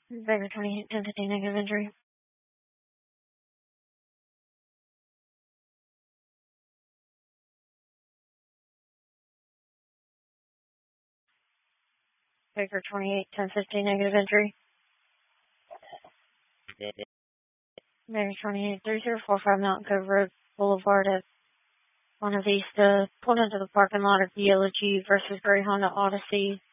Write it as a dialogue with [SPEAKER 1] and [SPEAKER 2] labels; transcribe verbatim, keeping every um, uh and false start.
[SPEAKER 1] Baker twenty-eight, ten fifteen, negative entry. Baker twenty-eight, ten fifteen, negative entry. Baker twenty-eight, three zero four five Mountain Cove Road Boulevard at one of these, uh, pulled into the parking lot of the Yellow Jeep versus Gray Honda Odyssey.